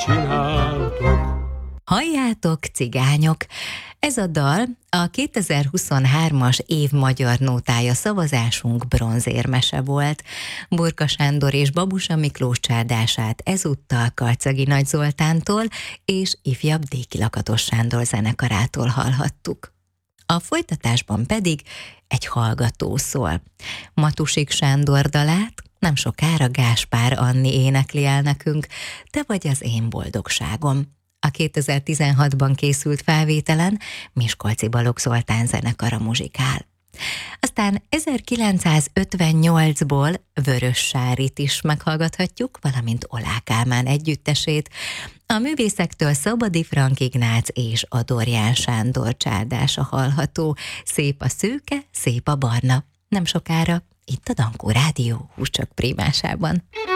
csináltok. Halljátok, cigányok! Ez a dal a 2023-as év magyar nótája szavazásunk bronzérmese volt. Burka Sándor és Babusa Miklós csárdását ezúttal Karcagi Nagy Zoltántól és ifjabb Déki Lakatos Sándor zenekarától hallhattuk. A folytatásban pedig egy hallgató szól. Matusik Sándor dalát nem sokára Gáspár Anni énekli el nekünk, Te vagy az én boldogságom. A 2016-ban készült felvételen Miskolci Balogh Zoltán zenekara muzsikál. Aztán 1958-ból Vörös Sárit is meghallgathatjuk, valamint Oláh Kálmán együttesét. A művészektől Szabadi Frank Ignác és Adorján Sándor csárdása hallható. Szép a szőke, szép a barna. Nem sokára itt a Dankó Rádió húscsok prímásában.